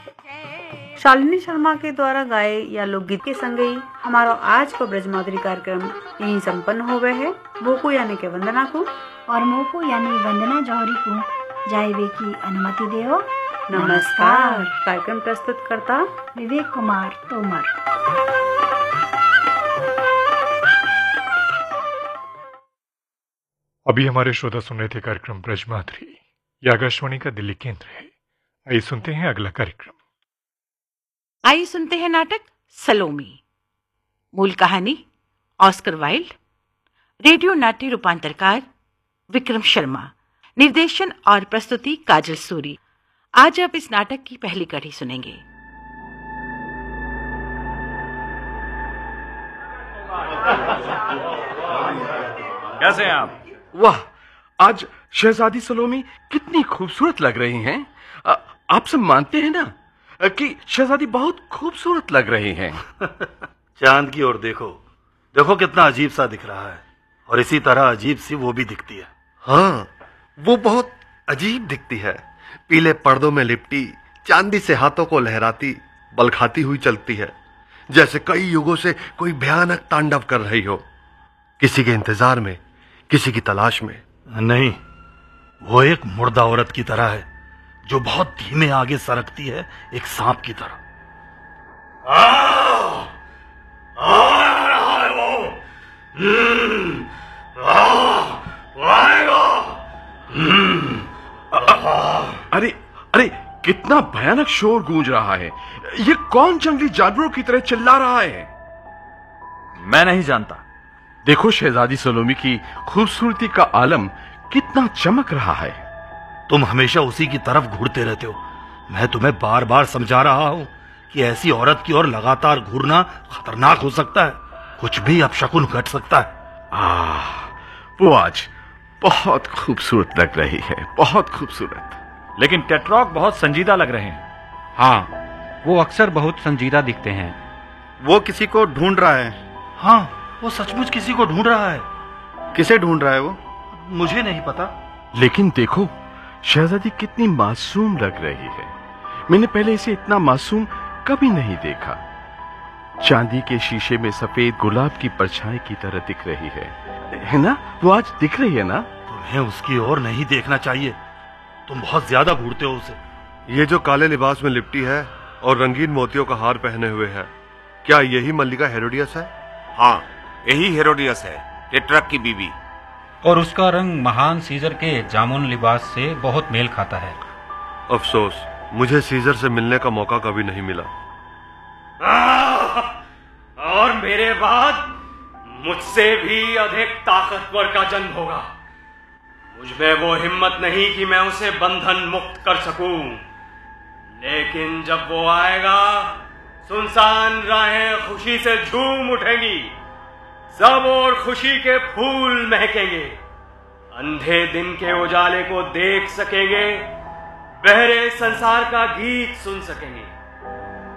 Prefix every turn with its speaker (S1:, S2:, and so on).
S1: शालिनी शर्मा के द्वारा गाए या लोकगीत के संग ही हमारा आज को ब्रजमाधुरी कार्यक्रम यही संपन्न हो गए है। मोको यानी के वंदना को
S2: और मोको यानी वंदना जौहरी को जाइबे की अनुमति देओ।
S1: नमस्कार। कार्यक्रम प्रस्तुत करता
S2: विवेक कुमार तोमर।
S3: अभी हमारे श्रोता सुन रहे थे कार्यक्रम ब्रजमाधुरी, ये आकाशवाणी का दिल्ली केंद्र है। आइए सुनते हैं अगला कार्यक्रम।
S4: आइए सुनते हैं नाटक सलोमी। मूल कहानी ऑस्कर वाइल्ड, रेडियो नाट्य रूपांतरकार विक्रम शर्मा, निर्देशन और प्रस्तुति काजल सूरी। आज आप इस नाटक की पहली कड़ी सुनेंगे।
S5: कैसे हैं आप?
S6: वाह, आज शहजादी सलोमी कितनी खूबसूरत लग रही हैं। आप सब मानते हैं ना कि शहजादी बहुत खूबसूरत लग रही हैं।
S5: चांद की ओर देखो, देखो कितना अजीब सा दिख रहा है, और इसी तरह अजीब सी वो भी दिखती है।
S7: हाँ, वो बहुत अजीब दिखती है। पीले पर्दों में लिपटी, चांदी से हाथों को लहराती, बल खाती हुई चलती है, जैसे कई युगों से कोई भयानक तांडव कर रही हो, किसी के इंतजार में, किसी की तलाश में।
S5: नहीं, वो एक मुर्दा औरत की तरह है जो बहुत धीमे आगे सरकती है, एक सांप की तरह।
S6: अरे अरे, कितना भयानक शोर गूंज रहा है। ये कौन जंगली जानवरों की तरह चिल्ला रहा है?
S5: मैं नहीं जानता।
S6: देखो, शहजादी सलोमी की खूबसूरती का आलम कितना चमक रहा है।
S5: तुम हमेशा उसी की तरफ घूरते रहते हो। मैं तुम्हें बार बार समझा रहा हूं कि ऐसी औरत की ओर लगातार घूरना खतरनाक हो सकता है। कुछ भी अपशकुन घट सकता है।
S6: वो आज बहुत खूबसूरत लग रही है, बहुत खूबसूरत।
S8: लेकिन टेट्रॉक बहुत संजीदा लग रहे हैं।
S9: हाँ, वो अक्सर बहुत संजीदा दिखते हैं।
S7: वो किसी को ढूंढ रहा है।
S5: हाँ, वो सचमुच किसी को ढूंढ रहा है।
S7: किसे ढूंढ रहा है वो?
S5: मुझे नहीं पता।
S6: लेकिन देखो, शहजादी कितनी मासूम लग रही है। मैंने पहले इसे इतना मासूम कभी नहीं देखा। चांदी के शीशे में सफेद गुलाब की परछाई की तरह दिख रही है ना? वो आज दिख रही है ना?
S5: तुम्हें उसकी ओर नहीं देखना चाहिए, तुम बहुत ज्यादा घूरते हो उसे।
S7: ये जो काले लिबास में लिपटी है और रंगीन मोतियों का हार पहने हुए है, क्या यही मल्लिका हेरोडियस है?
S10: हाँ, यही हेरोडियस है, टेट्रक की बीवी।
S9: और उसका रंग महान सीजर के जामुन लिबास से बहुत मेल खाता है।
S7: अफसोस, मुझे सीजर से मिलने का मौका कभी नहीं मिला।
S11: और मेरे बाद मुझसे भी अधिक ताकतवर का जन्म होगा। मुझमें वो हिम्मत नहीं कि मैं उसे बंधन मुक्त कर सकूं, लेकिन जब वो आएगा, सुनसान राहें खुशी से झूम उठेंगी, सब और खुशी के फूल महकेंगे, अंधे दिन के उजाले को देख सकेंगे, बहरे संसार का गीत सुन सकेंगे।